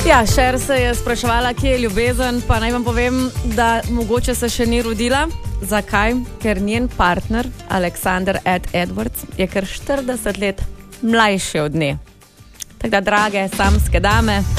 Ja, Cher se je spraševala, kje je ljubezen, pa naj vam povem, da mogoče se še ni rodila. Zakaj? Ker njen partner, Alexander Edwards, je kar 40 let mlajši od nje. Tako da, drage samske dame,